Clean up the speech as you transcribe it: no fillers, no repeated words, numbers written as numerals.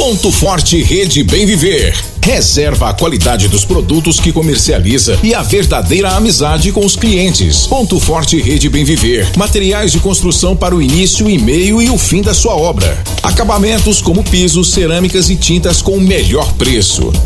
Ponto Forte Rede Bem Viver. Reserva a qualidade dos produtos que comercializa e a verdadeira amizade com os clientes. Ponto Forte Rede Bem Viver. Materiais de construção para o início, e meio e o fim da sua obra. Acabamentos como pisos, cerâmicas e tintas com o melhor preço.